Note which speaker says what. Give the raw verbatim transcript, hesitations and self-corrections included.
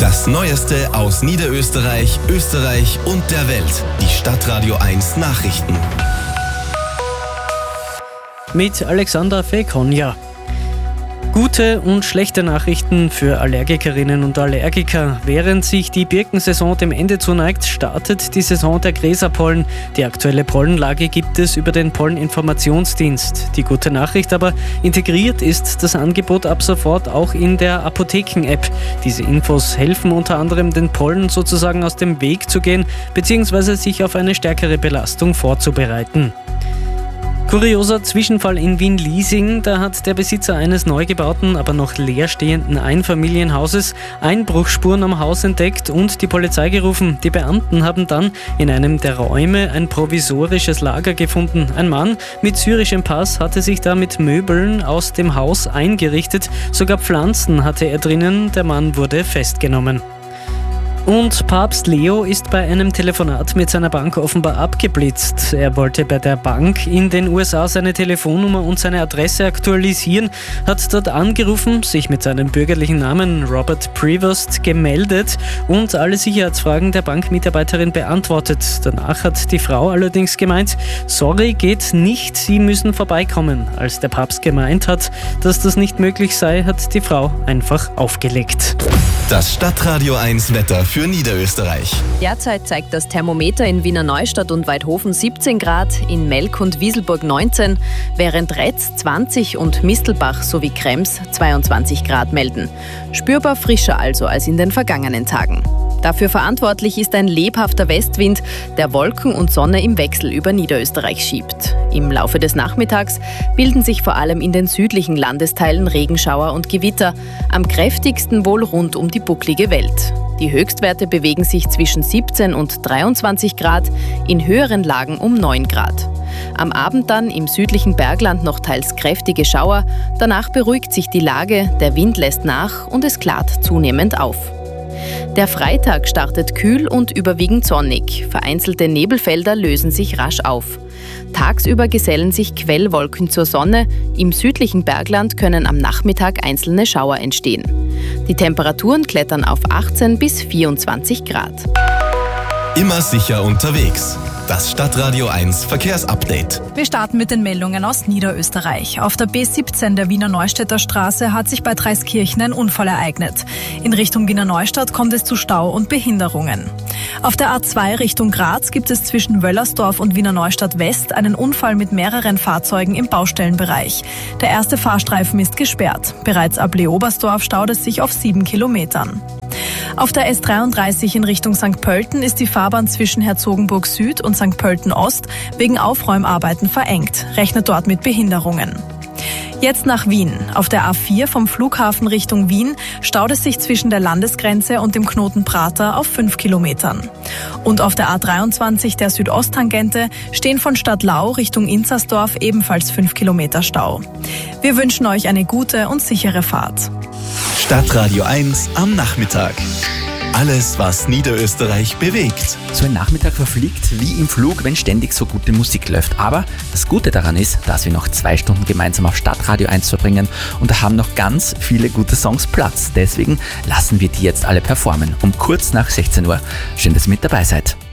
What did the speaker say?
Speaker 1: Das Neueste aus Niederösterreich, Österreich und der Welt. Die Stadtradio eins Nachrichten.
Speaker 2: Mit Alexander Fekonja. Gute und schlechte Nachrichten für Allergikerinnen und Allergiker. Während sich die Birkensaison dem Ende zuneigt, startet die Saison der Gräserpollen. Die aktuelle Pollenlage gibt es über den Polleninformationsdienst. Die gute Nachricht aber, integriert ist das Angebot ab sofort auch in der Apotheken-App. Diese Infos helfen unter anderem, den Pollen sozusagen aus dem Weg zu gehen bzw. sich auf eine stärkere Belastung vorzubereiten. Kurioser Zwischenfall in Wien-Liesing. Da hat der Besitzer eines neu gebauten, aber noch leerstehenden Einfamilienhauses Einbruchsspuren am Haus entdeckt und die Polizei gerufen. Die Beamten haben dann in einem der Räume ein provisorisches Lager gefunden. Ein Mann mit syrischem Pass hatte sich da mit Möbeln aus dem Haus eingerichtet. Sogar Pflanzen hatte er drinnen. Der Mann wurde festgenommen. Und Papst Leo ist bei einem Telefonat mit seiner Bank offenbar abgeblitzt. Er wollte bei der Bank in den U S A seine Telefonnummer und seine Adresse aktualisieren, hat dort angerufen, sich mit seinem bürgerlichen Namen Robert Prevost gemeldet und alle Sicherheitsfragen der Bankmitarbeiterin beantwortet. Danach hat die Frau allerdings gemeint, sorry, geht nicht, Sie müssen vorbeikommen. Als der Papst gemeint hat, dass das nicht möglich sei, hat die Frau einfach aufgelegt.
Speaker 1: Das Stadtradio eins Wetter für Niederösterreich.
Speaker 3: Derzeit zeigt das Thermometer in Wiener Neustadt und Weidhofen siebzehn Grad, in Melk und Wieselburg neunzehn, während Retz zwanzig und Mistelbach sowie Krems zweiundzwanzig Grad melden. Spürbar frischer also als in den vergangenen Tagen. Dafür verantwortlich ist ein lebhafter Westwind, der Wolken und Sonne im Wechsel über Niederösterreich schiebt. Im Laufe des Nachmittags bilden sich vor allem in den südlichen Landesteilen Regenschauer und Gewitter, am kräftigsten wohl rund um die bucklige Welt. Die Höchstwerte bewegen sich zwischen siebzehn und dreiundzwanzig Grad, in höheren Lagen um neun Grad. Am Abend dann im südlichen Bergland noch teils kräftige Schauer, danach beruhigt sich die Lage, der Wind lässt nach und es klart zunehmend auf. Der Freitag startet kühl und überwiegend sonnig. Vereinzelte Nebelfelder lösen sich rasch auf. Tagsüber gesellen sich Quellwolken zur Sonne. Im südlichen Bergland können am Nachmittag einzelne Schauer entstehen. Die Temperaturen klettern auf achtzehn bis vierundzwanzig Grad.
Speaker 1: Immer sicher unterwegs. Das Stadtradio eins Verkehrsupdate.
Speaker 4: Wir starten mit den Meldungen aus Niederösterreich. Auf der B siebzehn der Wiener Neustädter Straße hat sich bei Dreiskirchen ein Unfall ereignet. In Richtung Wiener Neustadt kommt es zu Stau und Behinderungen. Auf der A zwei Richtung Graz gibt es zwischen Wöllersdorf und Wiener Neustadt West einen Unfall mit mehreren Fahrzeugen im Baustellenbereich. Der erste Fahrstreifen ist gesperrt. Bereits ab Leobersdorf staut es sich auf sieben Kilometern. Auf der S dreiunddreißig in Richtung Sankt Pölten ist die Fahrbahn zwischen Herzogenburg Süd und Sankt Pölten Ost wegen Aufräumarbeiten verengt. Rechnet dort mit Behinderungen. Jetzt nach Wien. Auf der A vier vom Flughafen Richtung Wien staut es sich zwischen der Landesgrenze und dem Knoten Prater auf fünf Kilometern. Und auf der A dreiundzwanzig der Südosttangente stehen von Stadtlau Richtung Inzersdorf ebenfalls fünf Kilometer Stau. Wir wünschen euch eine gute und sichere Fahrt.
Speaker 1: Stadtradio eins am Nachmittag. Alles, was Niederösterreich bewegt.
Speaker 5: So ein Nachmittag verfliegt wie im Flug, wenn ständig so gute Musik läuft. Aber das Gute daran ist, dass wir noch zwei Stunden gemeinsam auf Stadtradio eins verbringen und da haben noch ganz viele gute Songs Platz. Deswegen lassen wir die jetzt alle performen. Um kurz nach sechzehn Uhr. Schön, dass ihr mit dabei seid.